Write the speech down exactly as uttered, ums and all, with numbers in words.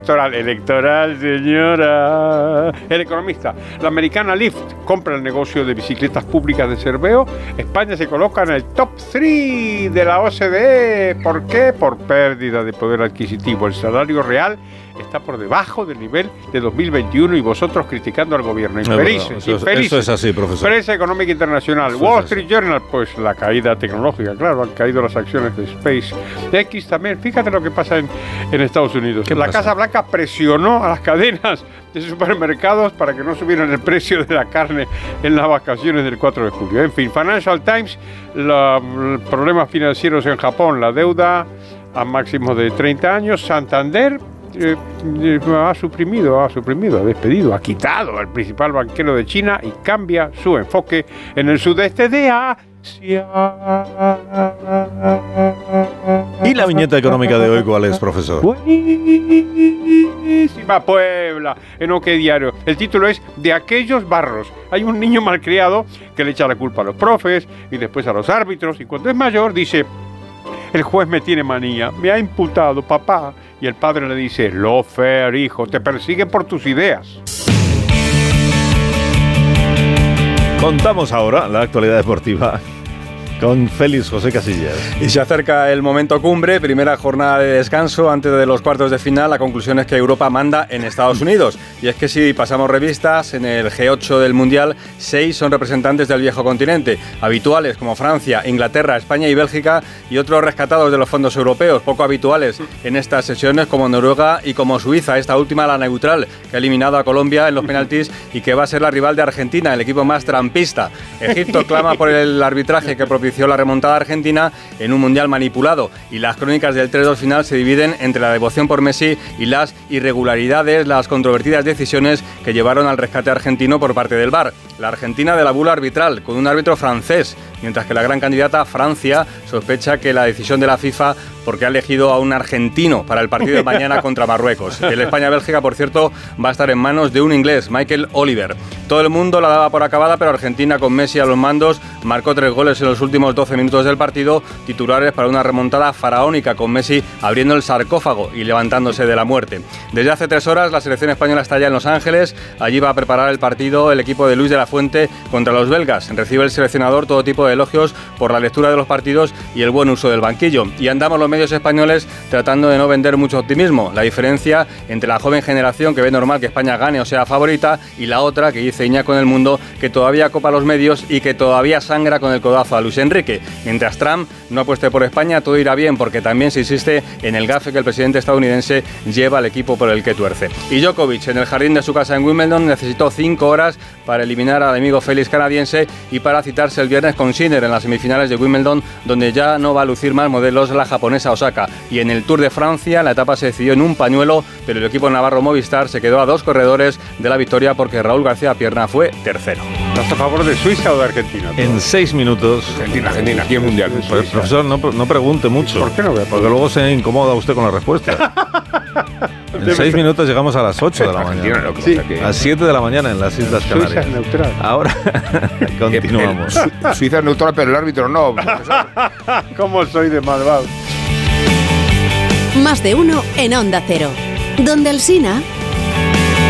Electoral, electoral, señora. El Economista. La americana Lyft compra el negocio de bicicletas públicas de Cerveo. España se coloca en el top tres de la O C D E. ¿Por qué? Por pérdida de poder adquisitivo. El salario real está por debajo del nivel de dos mil veintiuno y vosotros criticando al gobierno. Infelices, no, eso, infelices. Eso es así, profesor. Prensa Económica Internacional. Eso Wall es Street Journal, pues la caída tecnológica, claro, han caído las acciones de SpaceX también. Fíjate lo que pasa en, en Estados Unidos. La pasa? Casa Blanca presionó a las cadenas de supermercados para que no subieran el precio de la carne en las vacaciones del cuatro de julio. En fin, Financial Times, los problemas financieros en Japón, la deuda a máximos de treinta años. Santander Eh, eh, ha suprimido, ha suprimido, ha despedido, ha quitado al principal banquero de China y cambia su enfoque en el sudeste de Asia. ¿Y la viñeta económica de hoy cuál es, profesor? Buenísima, Puebla, en OK Diario. El título es De aquellos barros. Hay un niño malcriado que le echa la culpa a los profes y después a los árbitros, y cuando es mayor dice: el juez me tiene manía, me ha imputado, papá. Y el padre le dice: lo fair, hijo, te persiguen por tus ideas. Contamos ahora la actualidad deportiva con Félix José Casillas. Y se acerca el momento cumbre, primera jornada de descanso antes de los cuartos de final. La conclusión es que Europa manda en Estados Unidos. Y es que si pasamos revistas, en el G ocho del Mundial, seis son representantes del viejo continente, habituales como Francia, Inglaterra, España y Bélgica, y otros rescatados de los fondos europeos, poco habituales en estas sesiones como Noruega y como Suiza, esta última la neutral, que ha eliminado a Colombia en los penaltis y que va a ser la rival de Argentina, el equipo más trampista. Egipto clama por el arbitraje que propició la remontada argentina en un mundial manipulado, y las crónicas del tres dos final se dividen entre la devoción por Messi y las irregularidades, las controvertidas decisiones que llevaron al rescate argentino por parte del V A R. La Argentina de la bula arbitral, con un árbitro francés, mientras que la gran candidata Francia sospecha que la decisión de la FIFA porque ha elegido a un argentino para el partido de mañana contra Marruecos. El España-Bélgica, por cierto, va a estar en manos de un inglés, Michael Oliver. Todo el mundo la daba por acabada, pero Argentina, con Messi a los mandos, marcó tres goles en los últimos doce minutos del partido, titulares para una remontada faraónica, con Messi abriendo el sarcófago y levantándose de la muerte. Desde hace tres horas la selección española está ya en Los Ángeles. Allí va a preparar el partido el equipo de Luis de la Fuente contra los belgas. Recibe el seleccionador todo tipo de elogios por la lectura de los partidos y el buen uso del banquillo. Y andamos los medios españoles tratando de no vender mucho optimismo. La diferencia entre la joven generación, que ve normal que España gane o sea favorita, y la otra, que dice Iñaco en El Mundo, que todavía copa los medios y que todavía sangra con el codazo a Luis Enrique. Mientras Trump no apueste por España, todo irá bien, porque también se insiste en el gafe que el presidente estadounidense lleva al equipo por el que tuerce. Y Djokovic, en el jardín de su casa en Wimbledon, necesitó cinco horas para eliminar al amigo Félix canadiense y para citarse el viernes con Sinner en las semifinales de Wimbledon, donde ya no va a lucir más modelos la japonesa Osaka. Y en el Tour de Francia la etapa se decidió en un pañuelo, pero el equipo navarro Movistar se quedó a dos corredores de la victoria, porque Raúl García Pierna fue tercero. ¿Estás a favor de Suiza o de Argentina? En seis minutos. Argentina, Argentina, aquí en Mundial. Pues, profesor, no, no pregunte mucho. ¿Por qué no? Porque luego se incomoda usted con la respuesta. En seis minutos llegamos a las ocho de la mañana. Lo que Sí. pasa que A las siete de la mañana en las Islas Suiza Canarias. es neutral. Ahora continuamos. el- Su- Suiza es neutral, pero el árbitro no, profesor. ¿Cómo soy de malvado? Más de uno en Onda Cero. Donde Alsina.